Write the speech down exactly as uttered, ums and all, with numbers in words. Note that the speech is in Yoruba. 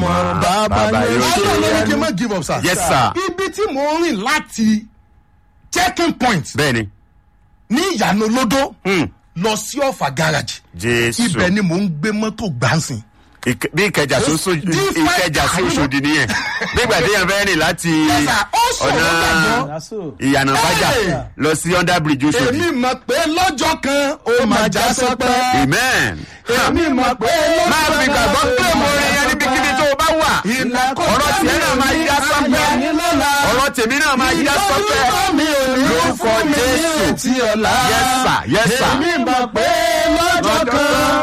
bàbá yóò ṣe ọlọ́run kí n má give up sir. yes sir. ibi tí mò ń rìn láti checking point bẹ́ẹ̀ni. ní ìyànà olódó Hmm. lọ sí ọ̀fà garage jésù. ibẹ̀ ni mò ń gbé mọ́tò gbáǹsìn. Ìk- bí ìkẹjà sóso ìkẹjà sóṣòdì nìyẹn nígbà tí yẹn fẹ́ rìn láti ọ̀nà ìyànà bájà lọ sí under bridge oṣòdì. èmi mọ̀ pé lọ́jọ́ kan ó máa já sọpẹ́. amen. èmi mọ̀ pé máa fi gbàgbọ́ pé mo rìn yẹn níbikíbi tó o bá wà. ọ̀rọ̀ tiẹ̀ náà máa já sọpẹ́. ọ̀rọ̀ tèmi náà máa já sọpẹ́. lórúkọ jésù. yes sir yes sir. èmi mọ̀ pé lọ́jọ́ kan.